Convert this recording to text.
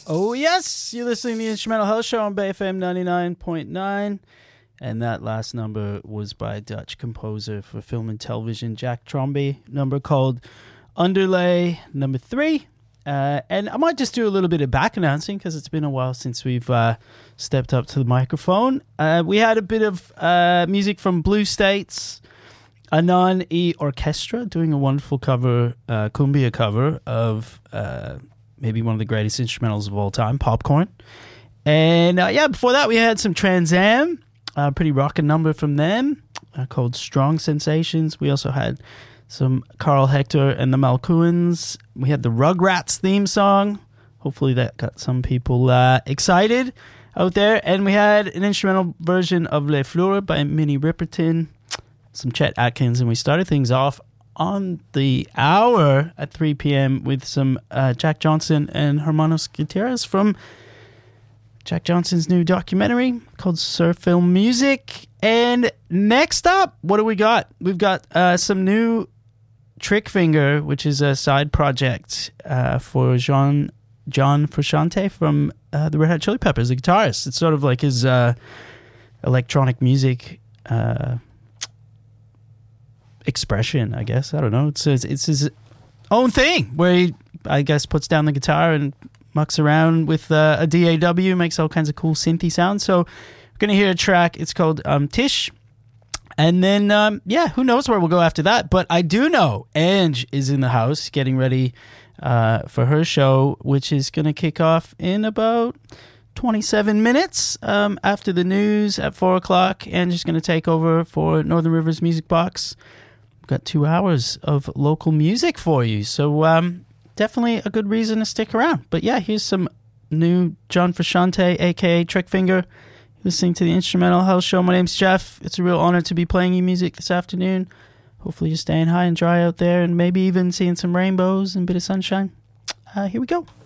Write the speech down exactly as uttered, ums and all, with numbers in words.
Oh, yes. You're listening to the Instrumental Health Show on Bay F M ninety-nine point nine. And that last number was by a Dutch composer for film and television, Jack Tromby. Number called Underlay number three. Uh, and I might just do a little bit of back announcing because it's been a while since we've uh, stepped up to the microphone. Uh, we had a bit of uh, music from Blue States, Anon E Orchestra, doing a wonderful cover, uh, cumbia cover of... Uh, maybe one of the greatest instrumentals of all time, Popcorn. And uh, yeah, before that we had some Trans Am, a pretty rockin' number from them uh, called Strong Sensations. We also had some Carl Hector and the Malcoons. We had the Rugrats theme song. Hopefully that got some people uh, excited out there. And we had an instrumental version of Les Fleurs by Minnie Riperton, some Chet Atkins, and we started things off on the hour at three p.m. with some uh, Jack Johnson and Hermanos Gutierrez from Jack Johnson's new documentary called Surf Film Music. And next up, what do we got? We've got uh, some new Trick Finger, which is a side project uh, for Jean John Frusciante from uh, the Red Hot Chili Peppers, the guitarist. It's sort of like his uh, electronic music uh expression, I guess. I don't know. It's, it's it's his own thing where he, I guess, puts down the guitar and mucks around with uh, a D A W, makes all kinds of cool synthy sounds. So we're going to hear a track. It's called um, Tish. And then, um, yeah, who knows where we'll go after that. But I do know Ange is in the house getting ready uh, for her show, which is going to kick off in about twenty-seven minutes um, after the news at four o'clock. Ange is going to take over for Northern Rivers Music Box. Got two hours of local music for you, so um, definitely a good reason to stick around. But yeah, here's some new John Frusciante, aka Trick Finger. You're listening to the Instrumental Health Show. My name's Jeff. It's a real honor to be playing you music this afternoon. Hopefully you're staying high and dry out there and maybe even seeing some rainbows and a bit of sunshine. Uh, here we go.